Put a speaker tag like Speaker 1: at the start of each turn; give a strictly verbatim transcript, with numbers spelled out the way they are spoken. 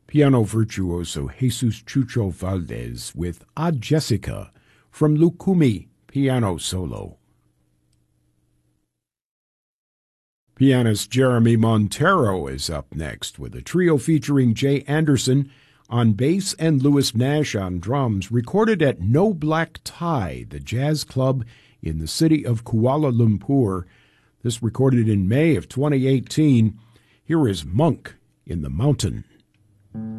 Speaker 1: piano virtuoso Jesus Chucho Valdez with Odd Jessica from Lukumi Piano Solo. Pianist Jeremy Montero is up next with a trio featuring Jay Anderson on bass and Louis Nash on drums, recorded at No Black Tie, the jazz club in the city of Kuala Lumpur. This recorded in May of twenty eighteen. Here is Monk in the Mountain.